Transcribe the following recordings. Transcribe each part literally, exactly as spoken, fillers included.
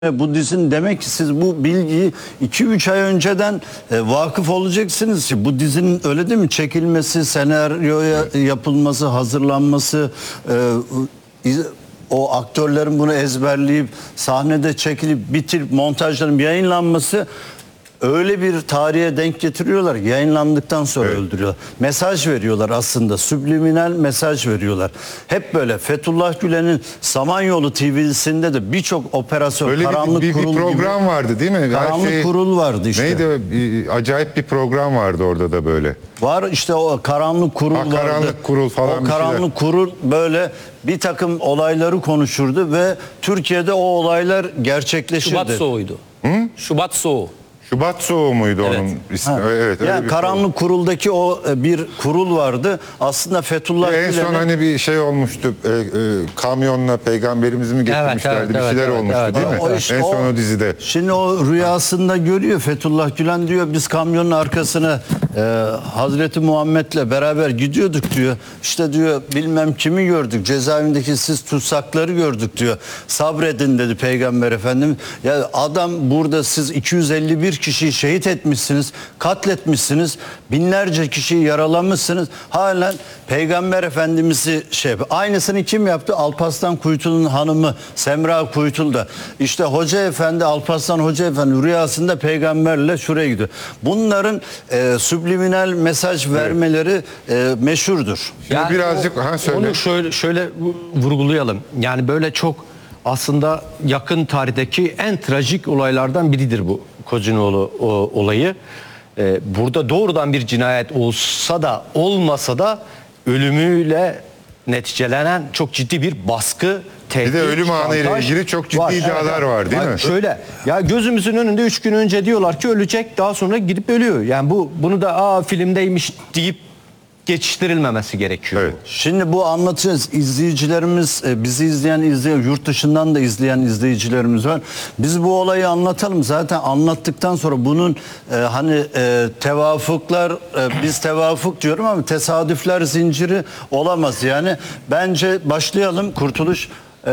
Bu dizinin demek ki siz bu bilgiyi iki üç ay önceden e, vakıf olacaksınız ki bu dizinin öyle değil mi çekilmesi, senaryoya yapılması, hazırlanması, e, o aktörlerin bunu ezberleyip sahnede çekilip bitirip montajların yayınlanması öyle bir tarihe denk getiriyorlar. Yayınlandıktan sonra evet. öldürüyorlar. Mesaj veriyorlar aslında. Subliminal mesaj veriyorlar. Hep böyle Fethullah Gülen'in Samanyolu T V'sinde de birçok operasyon, öyle karanlık bir, bir, kurul bir program gibi, vardı değil mi? Karanlık şey, kurul vardı işte. Neydi? Bir, acayip bir program vardı orada da böyle. Var işte o karanlık kurul ha, vardı. Karanlık kurul falan. O karanlık kurul böyle bir takım olayları konuşurdu ve Türkiye'de o olaylar gerçekleşirdi. Şubat Soğu'ydu. Hı? Şubat Soğu. Şubat Soğuğu muydu evet. onun ismi? Ha. Evet. Yani karanlık program. Kuruldaki o bir kurul vardı. Aslında Fethullah Gülen'in... En son hani bir şey olmuştu. E, e, kamyonla peygamberimizi mi getirmişlerdi? Evet, evet, bir şeyler evet, olmuştu evet, değil evet, mi? Işte en son o, o dizide. Şimdi o rüyasında görüyor Fethullah Gülen, diyor biz kamyonun arkasına e, Hazreti Muhammed'le beraber gidiyorduk diyor. İşte diyor bilmem kimi gördük. Cezaevindeki siz tutsakları gördük diyor. Sabredin dedi Peygamber Efendimiz. Ya adam burada siz iki yüz elli bir kişiyi şehit etmişsiniz, katletmişsiniz, binlerce kişiyi yaralamışsınız. Halen Peygamber Efendimiz'i şey yapıyor. Aynısını kim yaptı? Alparslan Kuytul'un hanımı Semra Kuytul da. İşte Hoca Efendi, Alparslan Hoca Efendi rüyasında peygamberle şuraya gidiyor. Bunların e, subliminal mesaj vermeleri e, meşhurdur. Yani birazcık o, ha, söyle. Onu şöyle, şöyle vurgulayalım. Yani böyle çok aslında yakın tarihteki en trajik olaylardan biridir bu Kozinoğlu olayı. Ee, burada doğrudan bir cinayet olsa da olmasa da ölümüyle neticelenen çok ciddi bir baskı, tehdit, bir de ölüm anıyla ilgili çok ciddi var. iddialar evet. var değil Bak, mi? Şöyle ya gözümüzün önünde üç gün önce diyorlar ki ölecek, daha sonra gidip ölüyor. Yani bu bunu da aa filmdeymiş deyip geçiştirilmemesi gerekiyor. Evet. Şimdi bu anlatacağız. İzleyicilerimiz, bizi izleyen, izleyen, yurt dışından da izleyen izleyicilerimiz var. Biz bu olayı anlatalım. Zaten anlattıktan sonra bunun e, hani e, tevafuklar, e, biz tevafuk diyorum ama tesadüfler zinciri olamaz. Yani bence başlayalım. Kurtuluş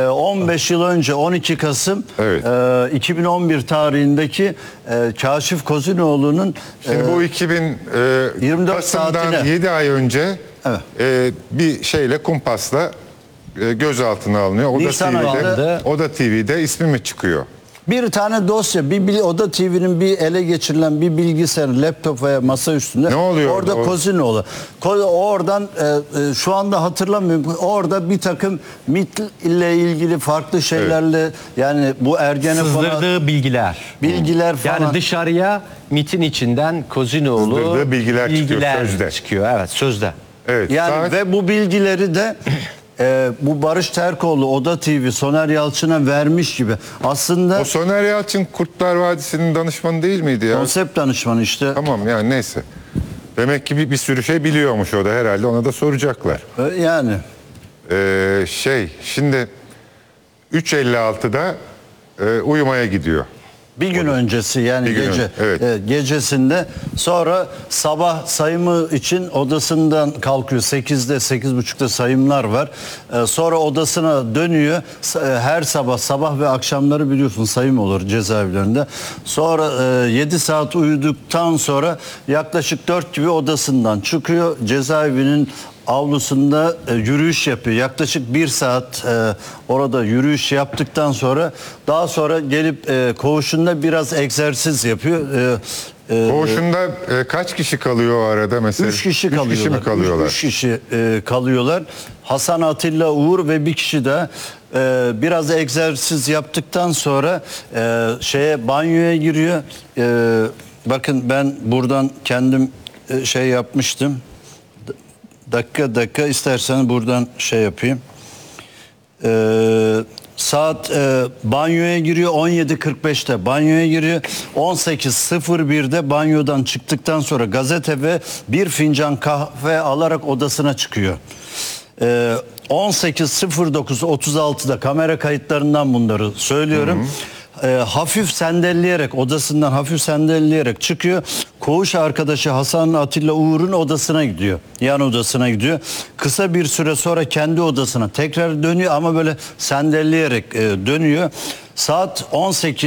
on beş yıl önce on iki Kasım evet. iki bin on bir tarihindeki Kaşif Kozinoğlu'nun Şimdi bu iki bin yirmi dört Kasım'dan yedi ay önce evet. bir şeyle kumpasla gözaltına alınıyor. Oda T V'de, Oda T V'de ismi mi çıkıyor? Bir tane dosya, bir Oda T V'nin bir ele geçirilen bir bilgisayar, laptop veya masa üstünde. Ne oluyor orada? Orada Kozinoğlu. Oradan e, şu anda hatırlamıyorum. Orada bir takım M İ T ile ilgili farklı şeylerle evet. yani bu Ergenekon'a sızdırdığı bilgiler. Bilgiler falan. Yani dışarıya M İ T'in içinden Kozinoğlu sızdırdığı bilgiler, bilgiler çıkıyor sözde. çıkıyor. Evet, sözde. Evet. Yani saat... ve bu bilgileri de Ee, bu Barış Terkoğlu Oda T V Soner Yalçın'a vermiş gibi. Aslında o Soner Yalçın Kurtlar Vadisi'nin danışmanı değil miydi ya? Konsept danışmanı işte. Tamam yani neyse. Demek ki bir, bir sürü şey biliyormuş o da, herhalde ona da soracaklar. Ee, yani. Ee, şey şimdi üç elli altıda e, uyumaya gidiyor. Bir gün öncesi yani bir gece gün, evet. e, gecesinde, sonra sabah sayımı için odasından kalkıyor. sekizde sekiz buçukta sayımlar var. E, sonra odasına dönüyor. E, her sabah sabah ve akşamları biliyorsun sayım olur cezaevlerinde. Sonra e, yedi saat uyuduktan sonra yaklaşık dört gibi odasından çıkıyor. Cezaevinin avlusunda e, yürüyüş yapıyor. Yaklaşık bir saat e, orada yürüyüş yaptıktan sonra daha sonra gelip e, koğuşunda biraz egzersiz yapıyor. E, e, koğuşunda e, kaç kişi kalıyor o arada mesela? Üç kişi kalıyorlar. Üç kişi mi kalıyorlar? Üç, üç kişi e, kalıyorlar. Hasan Atilla Uğur ve bir kişi de e, biraz egzersiz yaptıktan sonra e, şeye banyoya giriyor. E, bakın ben buradan kendim e, şey yapmıştım. Dakika dakika isterseniz buradan şey yapayım. Ee, saat e, banyoya giriyor on yedi kırk beşte banyoya giriyor. on sekiz sıfır birde banyodan çıktıktan sonra gazete ve bir fincan kahve alarak odasına çıkıyor. Ee, on sekiz sıfır dokuz otuz altıda kamera kayıtlarından bunları söylüyorum. Hı hı. e, hafif sendelleyerek, odasından hafif sendelleyerek çıkıyor. Koğuş arkadaşı Hasan Atilla Uğur'un odasına gidiyor. Yan odasına gidiyor. Kısa bir süre sonra kendi odasına tekrar dönüyor ama böyle sendelleyerek e, dönüyor. Saat on sekiz